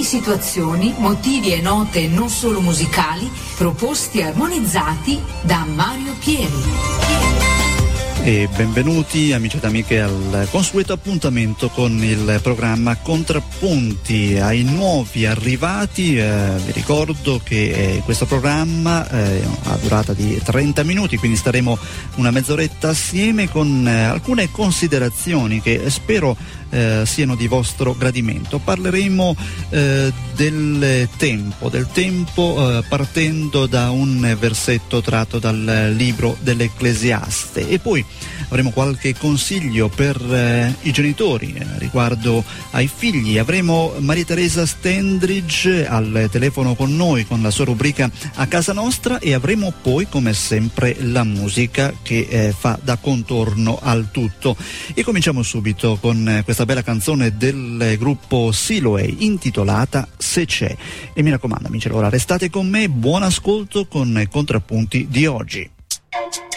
di situazioni, motivi e note non solo musicali, proposti e armonizzati da Mario Pieri. E benvenuti amici ed amiche al consueto appuntamento con il programma Contrappunti. Ai nuovi arrivati vi ricordo che questo programma ha durata di 30 minuti, quindi staremo una mezz'oretta assieme con alcune considerazioni che spero siano di vostro gradimento. Parleremo del tempo partendo da un versetto tratto dal libro dell'Ecclesiaste, e poi avremo qualche consiglio per i genitori riguardo ai figli. Avremo Maria Teresa Stendridge al telefono con noi con la sua rubrica A Casa Nostra, e avremo poi come sempre la musica che fa da contorno al tutto. E cominciamo subito con questa bella canzone del gruppo Siloe intitolata Se c'è. E mi raccomando amici, allora restate con me, buon ascolto con Contrappunti di oggi.